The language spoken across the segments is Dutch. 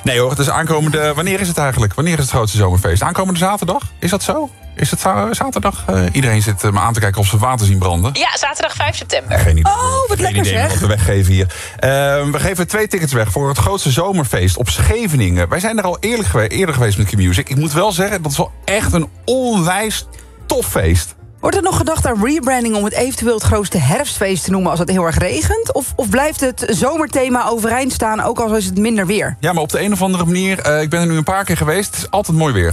Nee hoor, het is aankomende... Wanneer is het eigenlijk? Wanneer is het grootste zomerfeest? Aankomende zaterdag? Is dat zo? Is het zaterdag? Iedereen zit me aan te kijken of ze water zien branden. Ja, zaterdag 5 september. Geen idee. Oh, wat Geen lekker idee zeg. wat we weggeven hier. We geven 2 tickets weg voor het grootste zomerfeest op Scheveningen. Wij zijn er al eerder geweest met Q-Music. Ik moet wel zeggen, dat is wel echt een onwijs tof feest. Wordt er nog gedacht aan rebranding om het eventueel het grootste herfstfeest te noemen als het heel erg regent? Of blijft het zomerthema overeind staan, ook al is het minder weer? Ja, maar op de een of andere manier... ik ben er nu een paar keer geweest. Het is altijd mooi weer.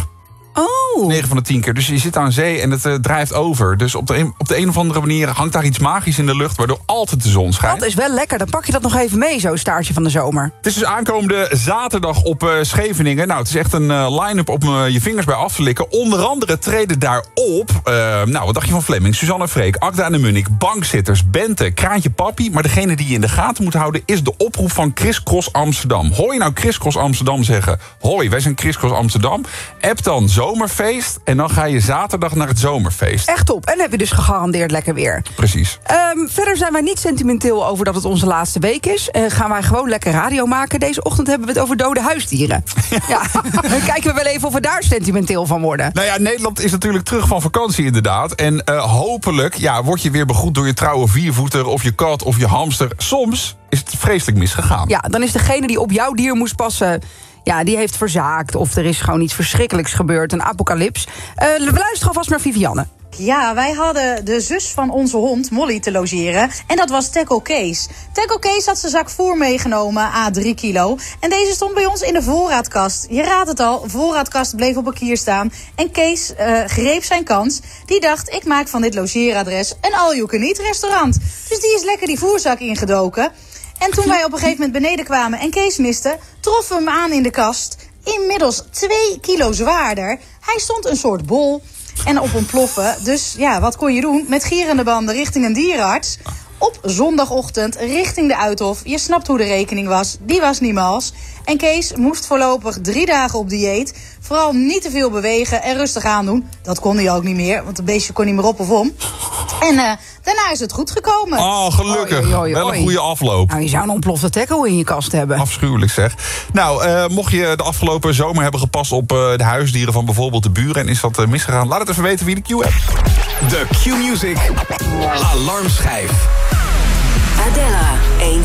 Oh. 9 van de 10 keer. Dus je zit aan zee en het drijft over. Dus op de een of andere manier hangt daar iets magisch in de lucht... waardoor altijd de zon schijnt. Dat is wel lekker. Dan pak je dat nog even mee, zo'n staartje van de zomer. Het is dus aankomende zaterdag op Scheveningen. Nou, het is echt een line-up op je vingers bij af te likken. Onder andere treden daarop... wat dacht je van Fleming, Suzanne Freek, Agda en de Munnik... bankzitters, Bente, Kraantje Papi... maar degene die je in de gaten moet houden... is de oproep van Criss Cross Amsterdam. Hoor je nou Criss Cross Amsterdam zeggen... hoi, wij zijn Criss Cross Amsterdam... app dan zomerfeest en dan ga je zaterdag naar het zomerfeest. Echt top. En dan heb je dus gegarandeerd lekker weer. Precies. Verder zijn wij niet sentimenteel over dat het onze laatste week is. Gaan wij gewoon lekker radio maken. Deze ochtend hebben we het over dode huisdieren. Ja. Dan kijken we wel even of we daar sentimenteel van worden. Nou ja, Nederland is natuurlijk terug van vakantie inderdaad. En hopelijk word je weer begroet door je trouwe viervoeter... of je kat of je hamster. Soms is het vreselijk misgegaan. Ja, dan is degene die op jouw dier moest passen... ja, die heeft verzaakt of er is gewoon iets verschrikkelijks gebeurd. Een apocalyps. We luisteren alvast naar Vivianne. Ja, wij hadden de zus van onze hond, Molly, te logeren. En dat was Tackle Kees. Tackle Kees had zijn zak voer meegenomen, 3 kilo. En deze stond bij ons in de voorraadkast. Je raadt het al, voorraadkast bleef op een kier staan. En Kees greep zijn kans. Die dacht, ik maak van dit logeeradres een all-you-can-eat restaurant. Dus die is lekker die voerzak ingedoken. En toen wij op een gegeven moment beneden kwamen en Kees miste... troffen we hem aan in de kast. Inmiddels 2 kilo zwaarder. Hij stond een soort bol en op ontploffen. Dus ja, wat kon je doen? Met gierende banden richting een dierenarts. Op zondagochtend richting de Uithof. Je snapt hoe de rekening was. Die was niet mals. En Kees moest voorlopig 3 dagen op dieet. Vooral niet te veel bewegen en rustig aandoen. Dat kon hij ook niet meer, want het beestje kon niet meer op of om. En daarna is het goed gekomen. Oh, gelukkig. Wel een goede afloop. Nou, je zou een ontplofte tackle in je kast hebben. Afschuwelijk zeg. Nou, mocht je de afgelopen zomer hebben gepast op de huisdieren van bijvoorbeeld de buren... en is dat misgegaan, laat het even weten wie de Q hebt. De Q-Music Alarmschijf. Adela, 1